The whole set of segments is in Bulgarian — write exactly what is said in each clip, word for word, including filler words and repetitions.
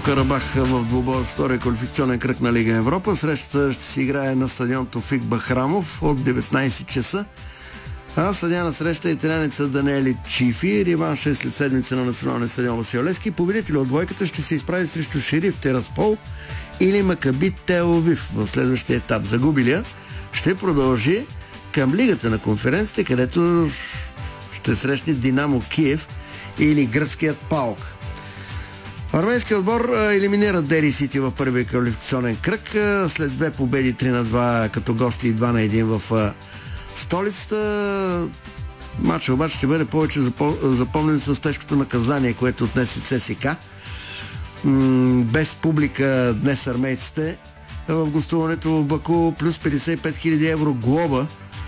Карабах в двубой от втория квалификационен кръг на Лига Европа. Срещата ще се играе на стадион Тофик Бахрамов от деветнайсет часа. А съдия на среща е италянеца Даниеле Чифи. Реванш е след седмица на националния стадион Васил Левски. Победителят от двойката ще се изправи срещу Шериф Тираспол или Макаби Тел Авив в следващия етап. Загубилия ще продължи към Лигата на конференците, където ще срещне Динамо Киев или гръцкият Паук. Арменският отбор елиминира Дери Сити в първия квалификационен кръг след две победи, три на два като гости и два на един в столицата. Матчът обаче ще бъде повече запомнен с тежкото наказание, което отнесе ЦСКА. Без публика днес армейците в гостуването в Баку, плюс петдесет и пет хиляди евро глоба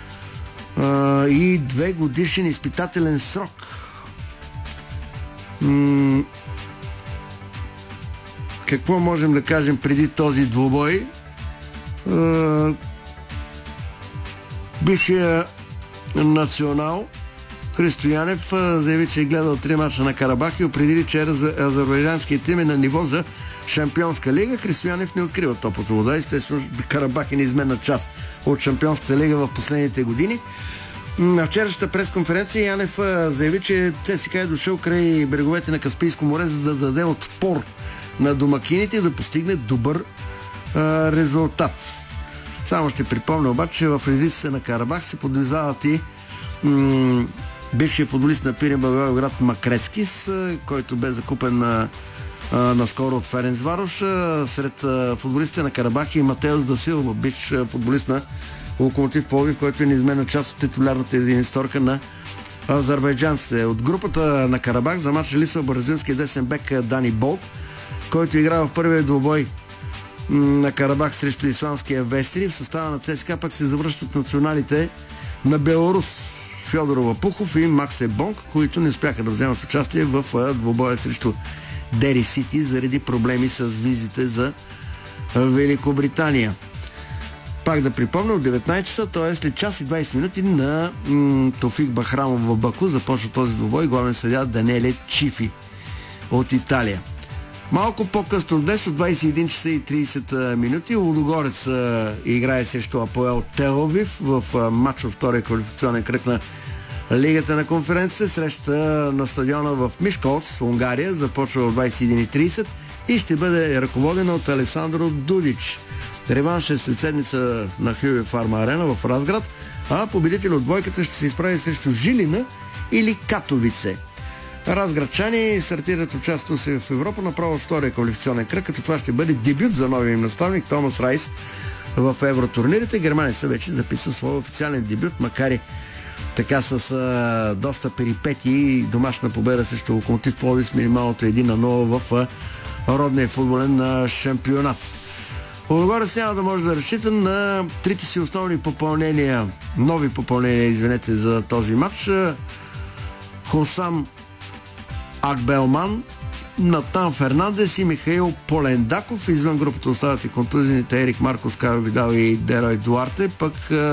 и две годишен изпитателен срок. Какво можем да кажем преди този двубой? Бившия национал Христо Янев заяви, че е гледал три мача на Карабах и определи, че азербайджанският тим е на ниво за Шампионска лига. Христо Янев не открива топлата вода. Естествено, Карабах е неизменна част от Шампионската лига в последните години. На вчерашната пресконференция Янев заяви, че ЦСКА е дошъл край бреговете на Каспийско море, за да даде отпор на домакините и да постигне добър а, резултат. Само ще припомня обаче, че в редиците на Карабах се подвизават и м- бившия футболист на Пирин Благоевград Макрецкис, който бе закупен на, а, наскоро от Ференцварош. Сред а, футболистите на Карабах и Матеус да Силва, бивш футболист на Локомотив Пловдив, който е неизменна част от титулярната единисторка на азербайджанците. От групата на Карабах за матча липсва бразилския десен бек Дани Болт, който игра в първия двубой на Карабах срещу исландския Вестри. В състава на ЦСКА пък се завръщат националите на Беларус Фьодор Лапухов и Максе Бонг, които не успяха да вземат участие в двубоя срещу Дери Сити заради проблеми с визите за Великобритания. Пак да припомня, от деветнайсет часа, т.е. след час и двайсет минути на м- Тофик Бахрамов в Баку започва този двубой. Главен съдия Даниеле Чифи от Италия. Малко по-късно днес от двайсет и един часа и трийсет минути Лудогорец а, играе срещу Апоел Тел Авив в а, матч във втория квалификационен кръг на Лигата на конференцията. Среща на стадиона в Мишколц, Унгария, започва в двайсет и един и трийсет и ще бъде ръководена от Алесандро Дудич. Реванш е след седмица на Хюе Фарма Арена в Разград, а победител от двойката ще се изправи срещу Жилина или Катовице. Разградчани стартират участието си в Европа направо в втория квалификационен кръг, като това ще бъде дебют за новия им наставник Томас Райс в евротурнирите. Германеца вече записа своя официален дебют, макар и така с а, доста перипети и домашна победа срещу Локомотив Пловдив с минималното един на нула в а, родния футболен а, шампионат. Лудогорец няма да може да разчита на трите си основни попълнения, нови попълнения, извинете, за този матч. Хосам Акбелман, Натан Фернандес и Михаил Полендаков. Извън групата остават и контузените Ерик Маркос, Кайо Видал и Дерой Дуарте. Пък